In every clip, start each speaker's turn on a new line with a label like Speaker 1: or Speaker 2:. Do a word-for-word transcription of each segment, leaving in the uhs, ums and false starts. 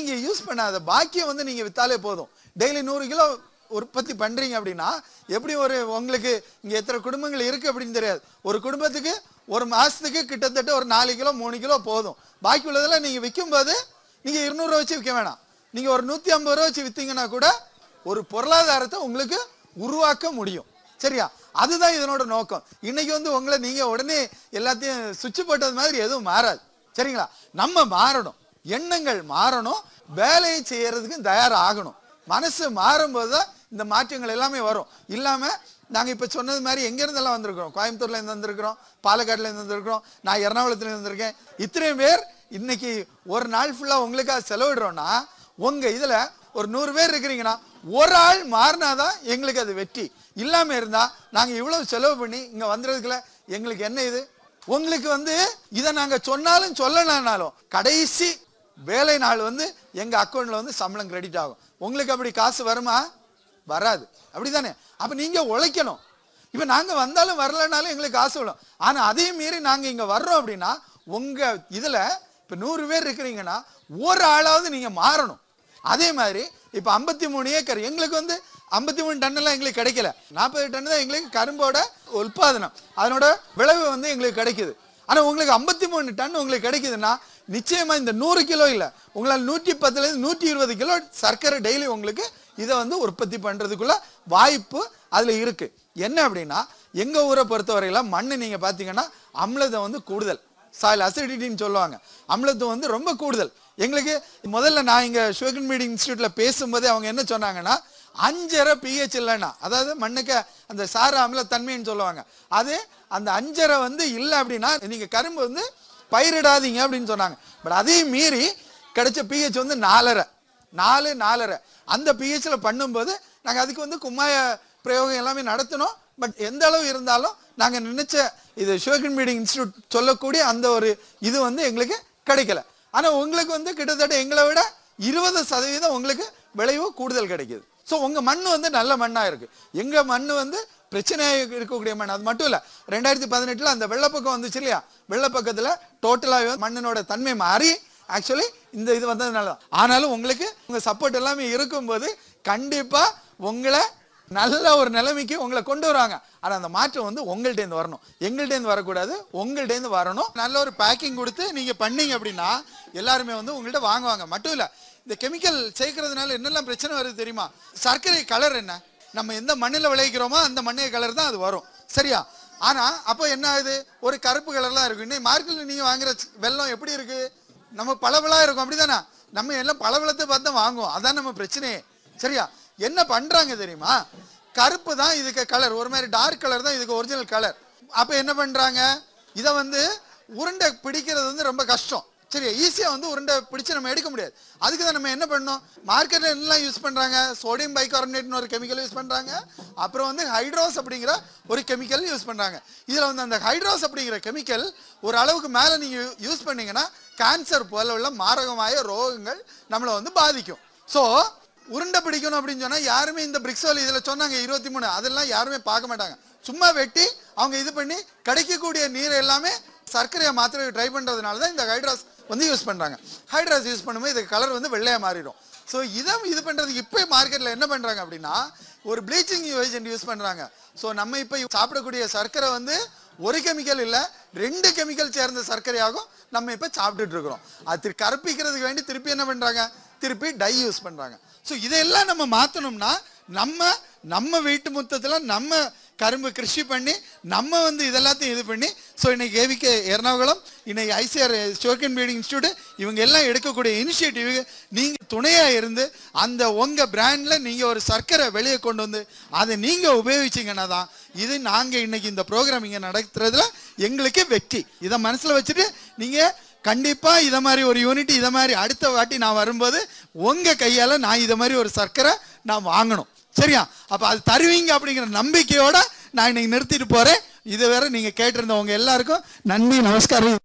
Speaker 1: நீங்க யூஸ் பண்ணாத பாக்கியம் வந்து நீங்க வித்தாலே போதும். டெய்லி நூறு கிலோ உற்பத்தி பண்றீங்க அப்படின்னா எப்படி ஒரு உங்களுக்கு இங்க எத்தனை குடும்பங்கள் இருக்கு அப்படின்னு தெரியாது. ஒரு குடும்பத்துக்கு ஒரு மாசத்துக்கு கிட்டத்தட்ட ஒரு நாலு கிலோ மூணு கிலோ போதும். பாக்கி உள்ளதெல்லாம் நீங்க விற்கும் போது நீங்க இருநூறு ரூபா வச்சு விற்க வேணாம். நீங்க ஒரு நூத்தி ஐம்பது ரூபா வச்சு வித்தீங்கன்னா கூட ஒரு பொருளாதாரத்தை உங்களுக்கு உருவாக்க முடியும். சரியா? அதுதான் இதனோட நோக்கம். இன்னைக்கு வந்து உங்களை நீங்க உடனே எல்லாத்தையும் சுவிட்ச் போட்டது மாதிரி எதுவும் மாறாது. சரிங்களா? நம்ம மாறணும், எண்ணங்கள் மாறணும், வேலையை செய்யறதுக்கு தயாராகணும். மனசு மாறும்போது தான் இந்த மாற்றங்கள் எல்லாமே வரும். இல்லாம நாங்க இப்ப சொன்னது மாதிரி எங்க இருந்தெல்லாம் வந்திருக்கிறோம். கோயம்புத்தூர்ல இருந்து வந்திருக்கிறோம், பாலக்காடுல இருந்து வந்திருக்கிறோம், நான் எர்ணாகுளத்துல வந்திருக்கேன். இத்தனை பேர் இன்னைக்கு ஒரு நாள் ஃபுல்லா உங்களுக்காக செலவிடுறோம்னா உங்க இதுல ஒரு நூறு பேர் இருக்கிறீங்கன்னா ஒரு ஆள் மாறினாதான் எங்களுக்கு அது வெற்றி. இல்லாம இருந்தா நாங்க இவ்வளவு செலவு பண்ணி இங்க வந்துறதுக்குள்ள எங்களுக்கு என்ன இது? உங்களுக்கு வந்து இதை நாங்க சொன்னாலும் சொல்லனாலும் கடைசி வேலை நாள் வந்து எங்க அக்கௌண்ட்ல வந்து சம்பளம் கிரெடிட் ஆகும். உங்களுக்கு அப்படி காசு வருமா? வராது. அப்படிதானே? அப்ப நீங்க உழைக்கணும். இப்ப நாங்க வந்தாலும் வரலனாலும் எங்களுக்கு காசு வரும். ஆனா அதையும் மீறி நாங்க இங்க வர்றோம் அப்படின்னா உங்க இதுல இப்ப நூறு பேர் இருக்கிறீங்கன்னா ஒரு ஆளாவது நீங்க மாறணும். அதே மாதிரி இப்ப ஐம்பத்தி மூணு ஏக்கர் எங்களுக்கு வந்து ஐம்பத்தி மூணு டன் எல்லாம் எங்களுக்கு கிடைக்கல. நாற்பது டன் தான் எங்களுக்கு கரும்போட உற்பத்தனம், அதனோட விளைவு வந்து எங்களுக்கு கிடைக்குது. ஆனா உங்களுக்கு ஐம்பத்தி மூணு டன் உங்களுக்கு கிடைக்குதுன்னா நிச்சயமா இந்த நூறு கிலோ இல்ல, உங்களால் நூற்றி பத்துல இருந்து நூற்றி இருபது கிலோ சர்க்கரை டெய்லி உங்களுக்கு இதை வந்து உற்பத்தி பண்றதுக்குள்ள வாய்ப்பு அதுல இருக்கு. என்ன அப்படின்னா எங்க ஊரை பொறுத்தவரையில மண்ணு நீங்க பாத்தீங்கன்னா அமிலதம் வந்து கூடுதல், சாயில் அசிடிட்டின்னு சொல்லுவாங்க. அமிலத்துவம் வந்து ரொம்ப கூடுதல். எங்களுக்கு முதல்ல நான் இங்க சுகர் மீடிங் இன்ஸ்டியூட்ல பேசும்போது அவங்க என்ன சொன்னாங்கன்னா அஞ்சரை பிஹெச் இல்லைன்னா, அதாவது மண்ணுக்கு அந்த சார அமில தன்மைன்னு சொல்லுவாங்க, அது அந்த அஞ்சரை வந்து இல்லை அப்படின்னா நீங்க கரும்பு வந்து பயிரிடாதீங்க அப்படின்னு சொன்னாங்க. பட் அதையும் மீறி கிடைச்ச பிஹெச் வந்து நாலரை நாலு நாலரை அந்த பிஹெச்ல பண்ணும்போது நாங்கள் அதுக்கு வந்து கும்மாய பிரயோகம் எல்லாமே நடத்தினோம். பட் எந்த அளவு இருந்தாலும் நாங்கள் நினைச்ச இது சுகர் மீடிங் இன்ஸ்டியூட் சொல்லக்கூடிய அந்த ஒரு இது வந்து எங்களுக்கு கிடைக்கல. ஆனால் உங்களுக்கு வந்து கிட்டத்தட்ட எங்களை விட இருபது சதவீதம் உங்களுக்கு விளைவு கூடுதல் கிடைக்குது. ஸோ உங்க மண் வந்து நல்ல மண்ணா இருக்கு. எங்க மண் வந்து பிரச்சனையாக இருக்கக்கூடிய மண். அது மட்டும் இல்லை, ரெண்டாயிரத்தி பதினெட்டுல அந்த வெள்ளப்பக்கம் வந்துச்சு இல்லையா, வெள்ளப்பக்கத்தில் டோட்டலாக மண்ணினோட தன்மை மாறி ஆக்சுவலி இந்த இது வந்ததுனால. ஆனாலும் உங்களுக்கு உங்க சப்போர்ட் எல்லாமே இருக்கும்போது கண்டிப்பா உங்களை நல்ல ஒரு நிலைமைக்கு உங்களை கொண்டு வராங்க. ஆனா அந்த மாற்றம் வந்து உங்கள்ட்ட இருந்து வரணும், எங்கள்ட்ட இருந்து வரக்கூடாது, உங்கள்ட்ட இருந்து வரணும். நல்ல ஒரு பேக்கிங் கொடுத்து நீங்க பண்ணீங்க அப்படின்னா எல்லாருமே வந்து உங்கள்ட்ட வாங்குவாங்க. மட்டும் இல்ல, இந்த கெமிக்கல் சேர்க்கறதுனால என்னெல்லாம் பிரச்சனை வருது தெரியுமா? சர்க்கரை கலர் என்ன, நம்ம எந்த மண்ணில் விளைவிக்கிறோமோ அந்த மண்ணிய கலர் தான் அது வரும். சரியா? ஆனா அப்போ என்ன ஆகுது, ஒரு கருப்பு கலர்லாம் இருக்கும். இன்னைக்கு மார்க்கெட்ல நீங்க வாங்குற வெல்லம் எப்படி இருக்கு? நம்ம பளபளா இருக்கும். அப்படிதானே? நம்ம எல்லாம் பளபளத்தை பார்த்து வாங்குவோம். அதான் நம்ம பிரச்சனையே. சரியா? என்ன பண்றாங்க தெரியுமா? கருப்பு தான் இதுக்கு கலர், ஒரு மாதிரி டார்க் கலர் தான் இதுக்கு ஒரிஜினல் கலர். அப்ப என்ன பண்றாங்க, இதை வந்து உருண்டை பிடிக்கிறது வந்து ரொம்ப கஷ்டம். சரியா? ஈஸியா வந்து உருண்டை பிடிச்சு நம்ம எடுக்க முடியாது. அதுக்கு தான் நம்ம என்ன பண்ணோம், மார்க்கெட்ல என்னெல்லாம் யூஸ் பண்றாங்க, சோடியம் பைகார்பனேட்னு ஒரு கெமிக்கல் யூஸ் பண்றாங்க, அப்புறம் வந்து ஹைட்ரோஸ் அப்படிங்கிற ஒரு கெமிக்கல் யூஸ் பண்றாங்க. இதுல வந்து அந்த ஹைட்ரோஸ் அப்படிங்கிற கெமிக்கல் ஒரு அளவுக்கு மேல நீங்க யூஸ் பண்ணீங்கன்னா கேன்சர் போல உள்ள மாரகമായ ரோகங்கள் நம்மளை வந்து பாதிக்கும். ஸோ உருண்டை பிடிக்கணும் அப்படின்னு சொன்னா யாருமே இந்த பிரிக்ஸோல் இதுல சொன்னாங்க இருபத்தி மூணு அதெல்லாம் யாருமே பார்க்க மாட்டாங்க. சும்மா வெட்டி அவங்க இது பண்ணி கிடைக்கக்கூடிய நீர் எல்லாமே சர்க்கரையை மாத்திரை ட்ரை பண்றதுனால தான் இந்த ஹைட்ராஸ் வந்து யூஸ் பண்றாங்க. ஹைட்ராஸ் யூஸ் பண்ணும்போது இது கலர் வந்து வெள்ளையா மாறிடும். ஸோ இதை இது பண்றதுக்கு இப்போ மார்க்கெட்ல என்ன பண்றாங்க அப்படின்னா ஒரு ப்ளீச்சிங் ஏஜென்ட் யூஸ் பண்றாங்க. ஸோ நம்ம இப்போ சாப்பிடக்கூடிய சர்க்கரை வந்து ஒரு கெமிக்கல் இல்லை, ரெண்டு கெமிக்கல் சேர்ந்த சர்க்கரையாகும் நம்ம இப்போ சாப்பிட்டுட்டு இருக்கிறோம். அது கருப்பிக்கிறதுக்கு வேண்டி திருப்பி என்ன பண்றாங்க, திருப்பி டை யூஸ் பண்றாங்க. ஸோ இதெல்லாம் நம்ம மாற்றணும்னா நம்ம நம்ம வீட்டு மொத்தத்தில் நம்ம கரும்பு கிருஷி பண்ணி நம்ம வந்து இதெல்லாத்தையும் இது பண்ணி ஸோ இன்னைக்கு ஏவிகே எர்ணாகுளம், இன்னைக்கு ஐசிஆர் சுகர் மீடிங் இன்ஸ்டியூட் இவங்க எல்லாம் எடுக்கக்கூடிய இனிஷியேட்டிவ் நீங்கள் துணையாக இருந்து அந்த உங்கள் பிராண்டில் நீங்கள் ஒரு சர்க்கரை வெளியே கொண்டு வந்து அதை நீங்கள் உபயோகிச்சிங்கன்னா தான் இது நாங்கள் இன்னைக்கு இந்த ப்ரோக்ராம் இங்கே நடத்துறதுல எங்களுக்கு வெற்றி. இதை மனசில் வச்சுட்டு நீங்கள் கண்டிப்பாக இதை மாதிரி ஒரு யூனிட் இதை மாதிரி அடுத்த வாட்டி நான் வரும்போது உங்கள் கையால் நான் இதை மாதிரி ஒரு சர்க்கரை நான் வாங்கணும். சரியா? அப்ப அது தருவீங்க அப்படிங்கிற நம்பிக்கையோட நான் இன்னைக்கு நிறுத்திட்டு போறேன். இது வேற நீங்க கேட்டிருந்தவங்க எல்லாருக்கும் நன்றி, நமஸ்காரம்.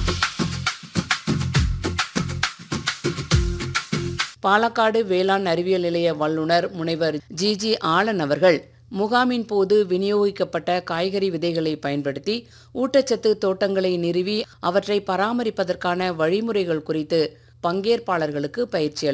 Speaker 2: பாலக்காடு வேளாண் அறிவியல் நிலைய வல்லுநர் முனைவர் ஜி ஜி ஆலன் அவர்கள் முகாமின் போது விநியோகிக்கப்பட்ட காய்கறி விதைகளை பயன்படுத்தி ஊட்டச்சத்து தோட்டங்களை நிறுவி அவற்றை பராமரிப்பதற்கான வழிமுறைகள் குறித்து பங்கேற்பாளர்களுக்கு பயிற்சி